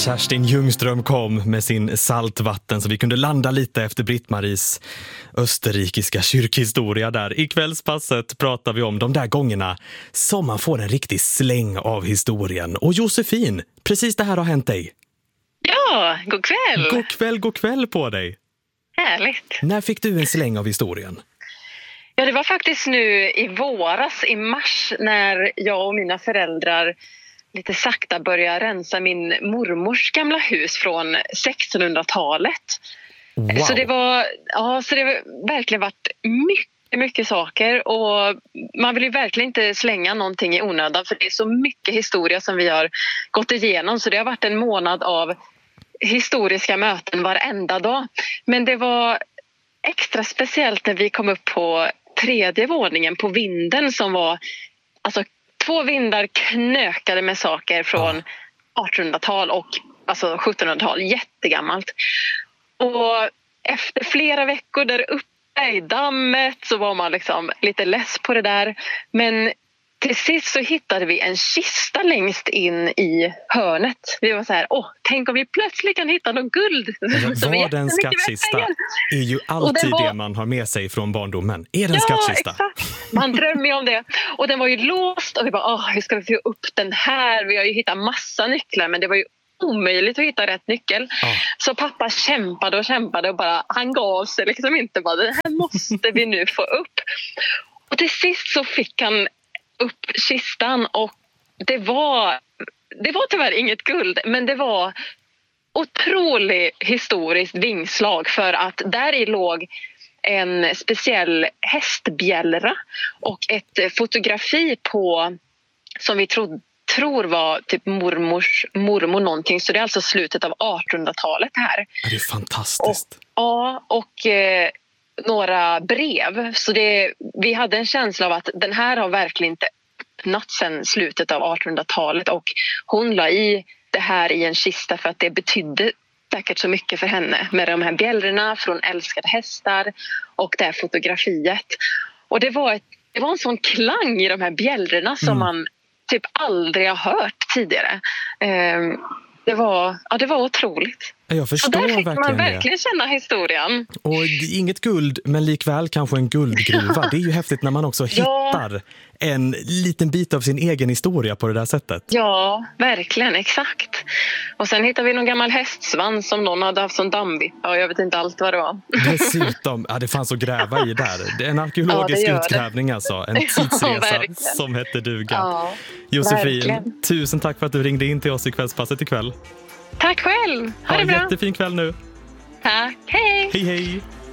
Kerstin Ljungström kom med sin saltvatten så vi kunde landa lite efter Britt-Maries österrikiska kyrkhistoria där. I kvällspasset pratar vi om de där gångerna som man får en riktig släng av historien. Och Josefin, precis det här har hänt dig. Ja, god kväll. God kväll på dig. Härligt. När fick du en släng av historien? Ja, det var faktiskt nu i våras, i mars, när jag och mina föräldrar lite sakta började rensa min mormors gamla hus från 1600-talet. Wow. Så det var verkligen varit mycket saker, och man vill ju verkligen inte slänga någonting i onödan, för det är så mycket historia som vi har gått igenom, så det har varit en månad av historiska möten varenda dag. Men det var extra speciellt när vi kom upp på 3:e våningen på vinden, som var alltså 2 vindar knökade med saker från 1800-tal och alltså 1700-tal, jättegammalt. Och efter flera veckor där uppe i dammet så var man liksom lite less på det där. Men till sist så hittade vi en kista längst in i hörnet. Vi var så här, tänk om vi plötsligt kan hitta någon guld. Var det en skattkista? Är ju alltid det man har med sig från barndomen. Är det en skattkista? Exakt. Man drömmer ju om det. Och den var ju låst och vi bara, hur ska vi få upp den här? Vi har ju hittat massa nycklar, men det var ju omöjligt att hitta rätt nyckel. Så pappa kämpade och bara, han gav sig liksom inte. Bara, det här måste vi nu få upp. Och till sist så fick han upp kistan, och det var tyvärr inget guld, men det var otroligt historiskt vingslag, för att där i låg en speciell hästbjällra och ett fotografi på, som vi tror var typ mormor någonting, så det är alltså slutet av 1800-talet här. Det är fantastiskt. Och några brev, så vi hade en känsla av att den här har verkligen inte öppnat sedan slutet av 1800-talet, och hon la i det här i en kista för att det betydde säkert så mycket för henne, med de här bjällrorna från älskade hästar och det här fotografiet. Och det var en sån klang i de här bjällrorna som man typ aldrig har hört tidigare. Det var otroligt. Jag förstår och där fick man verkligen verkligen känna historien. Och inget guld, men likväl kanske en guldgruva. Det är ju häftigt när man också hittar en liten bit av sin egen historia på det där sättet. Ja, verkligen, exakt. Och sen hittade vi någon gammal hästsvans som någon hade haft som dammvippa, och jag vet inte allt vad det var. Dessutom, det fanns att gräva i där. Det är en arkeologisk utgrävning alltså. En tidsresa som hette duga. Ja, Josefin, verkligen. Tusen tack för att du ringde in till oss i kvällspasset ikväll. Tack själv. Ha det bra. Jättefin kväll nu. Tack. Hej. Hej.